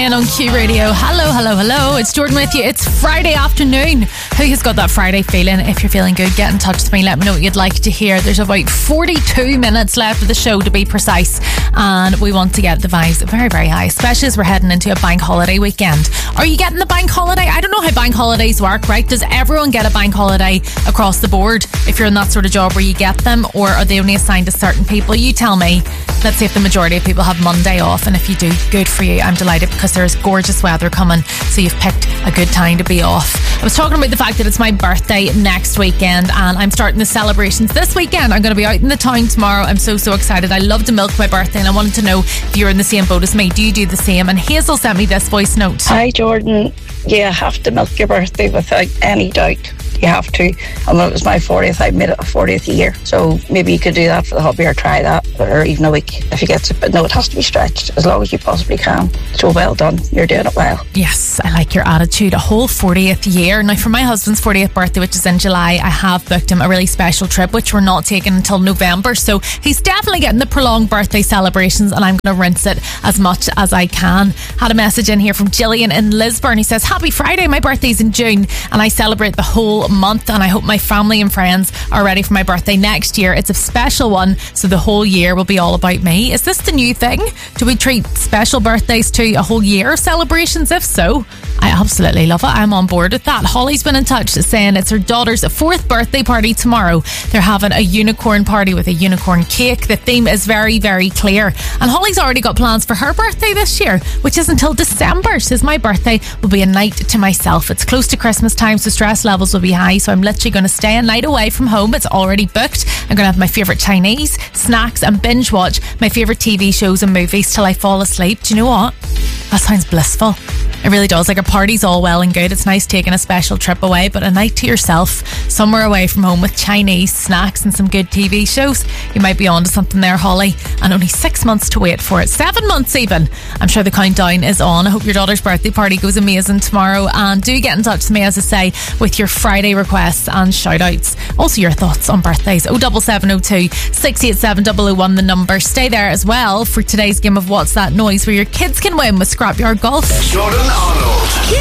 in on Q Radio. Hello, hello, hello. It's Jordan with you. It's Friday afternoon. Who has got that Friday feeling? If you're feeling good, get in touch with me. Let me know what you'd like to hear. There's about 42 minutes left of the show, to be precise. And we want to get the vibes very, very high, especially as we're heading into a bank holiday weekend. Are you getting the bank holiday? I don't know how bank holidays work, right? Does everyone get a bank holiday across the board if you're in that sort of job where you get them? Or are they only assigned to certain people? You tell me. Let's see if the majority of people have Monday off, and if you do, good for you. I'm delighted because there's gorgeous weather coming, so you've picked a good time to be off. I was talking about the fact that it's my birthday next weekend, and I'm starting the celebrations this weekend. I'm going to be out in the town tomorrow. I'm so excited. I love to milk my birthday, and I wanted to know if you're in the same boat as me. Do you do the same? And Hazel sent me this voice note. Hi Jordan, you have to milk your birthday without any doubt. You have to. And when it was my 40th, I made it a 40th year. So maybe you could do that for the hobby, or try that, or even a week if you get to. But no, it has to be stretched as long as you possibly can. So well done. You're doing it well. Yes, I like your attitude. A whole 40th year. Now, for my husband's 40th birthday, which is in July, I have booked him a really special trip, which we're not taking until November. So he's definitely getting the prolonged birthday celebrations, and I'm going to rinse it as much as I can. Had a message in here from Gillian in Lisburn. He says, happy Friday. My birthday's in June, and I celebrate the whole month, and I hope my family and friends are ready for my birthday next year. It's a special one, so the whole year will be all about me. Is this the new thing? Do we treat special birthdays to a whole year of celebrations? If so, I absolutely love it. I'm on board with that. Holly's been in touch saying it's her daughter's 4th birthday party tomorrow. They're having a unicorn party with a unicorn cake. The theme is very, very clear. And Holly's already got plans for her birthday this year, which is until December. She says, my birthday will be a night to myself. It's close to Christmas time, so stress levels will be high. So I'm literally going to stay a night away from home. It's already booked. I'm going to have my favourite Chinese, snacks, and binge watch my favourite TV shows and movies till I fall asleep. Do you know what? That sounds blissful. It really does. Like, a party's all well and good. It's nice taking a special trip away, but a night to yourself, somewhere away from home with Chinese snacks and some good TV shows, you might be onto something there, Holly. And only 6 months to wait for it. 7 months even. I'm sure the countdown is on. I hope your daughter's birthday party goes amazing tomorrow. And do get in touch with me, as I say, with your Friday requests and shout outs. Also your thoughts on birthdays. 07702 687 001, the number. Stay there as well for today's game of What's That Noise, where your kids can win with Scrapyard Golf. Jordan Arnold. Q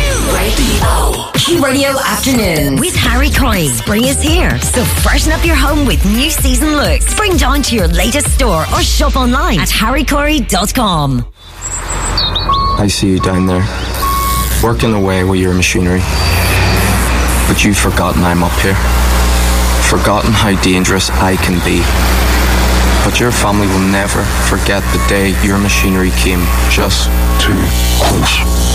Radio. Q Radio Afternoon with Harry Coyne. Spring is here, so freshen up your home with new season looks. Spring down to your latest store or shop online at harrycorey.com. I see you down there, working away with your machinery. But you've forgotten I'm up here. Forgotten how dangerous I can be. But your family will never forget the day your machinery came just too close.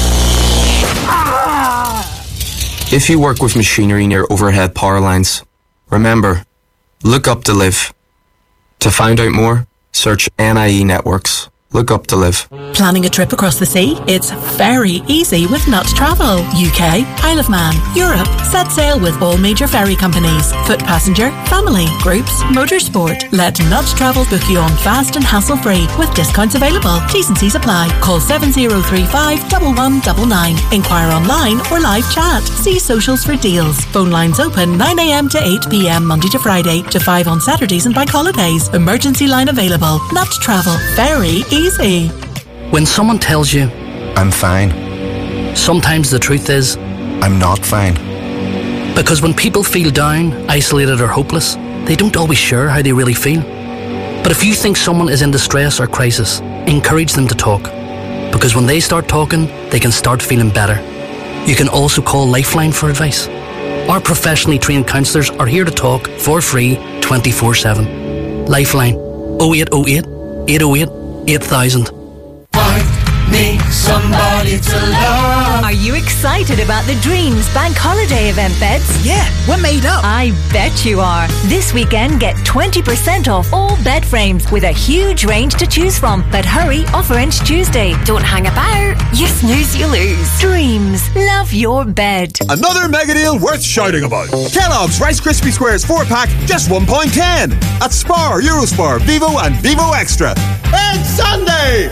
If you work with machinery near overhead power lines, remember, look up to live. To find out more, search NIE Networks. Look up to live. Planning a trip across the sea? It's very easy with Nut Travel. UK, Isle of Man, Europe. Set sail with all major ferry companies. Foot passenger, family, groups, motorsport. Let Nut Travel book you on fast and hassle-free with discounts available. T's and C's apply. Call 7035 1199. Inquire online or live chat. See socials for deals. Phone lines open 9 a.m. to 8 p.m. Monday to Friday to 5 on Saturdays and bank holidays. Emergency line available. Nut Travel. Very easy. When someone tells you, I'm fine, sometimes the truth is, I'm not fine. Because when people feel down, isolated or hopeless, they don't always share how they really feel. But if you think someone is in distress or crisis, encourage them to talk. Because when they start talking, they can start feeling better. You can also call Lifeline for advice. Our professionally trained counsellors are here to talk for free 24/7. Lifeline 0808 808 8000. I need somebody to love. Are you excited about the Dreams Bank Holiday event beds? Yeah, we're made up. I bet you are. This weekend, get 20% off all bed frames with a huge range to choose from. But hurry, offer ends Tuesday. Don't hang about. You snooze, you lose. Dreams. Love your bed. Another mega deal worth shouting about. Kellogg's Rice Krispie Squares 4-pack, just £1.10. At Spar, Eurospar, Vivo and Vivo Extra. It's Sunday!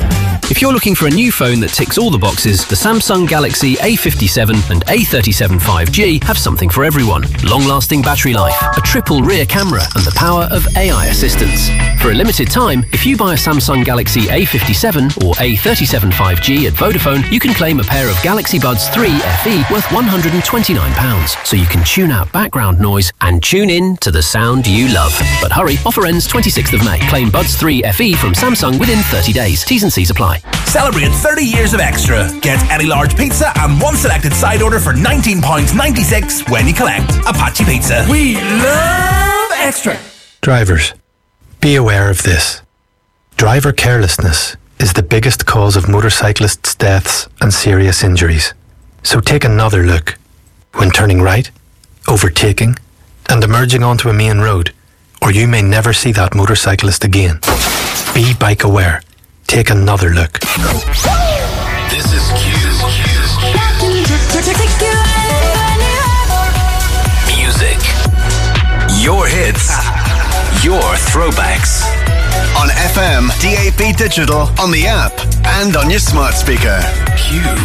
If you're looking for a new phone that ticks all the boxes, the Samsung Galaxy A57 and A37 5G have something for everyone. Long-lasting battery life, a triple rear camera, and the power of AI assistance. For a limited time, if you buy a Samsung Galaxy A57 or A37 5G at Vodafone, you can claim a pair of Galaxy Buds 3 FE worth £129, so you can tune out background noise and tune in to the sound you love. But hurry, offer ends 26th of May. Claim Buds 3 FE from Samsung within 30 days. T's and C's apply. Celebrate 30 years of Extra. Get any large pizza and one selected side order for £19.96 when you collect. Apache Pizza. We love Extra. Drivers, be aware of this. Driver carelessness is the biggest cause of motorcyclists' deaths and serious injuries. So take another look when turning right, overtaking, and emerging onto a main road, or you may never see that motorcyclist again. Be bike aware. Take another look. This is Music. Your hits. Your throwbacks. On FM, DAB Digital, on the app, and on your smart speaker. Q.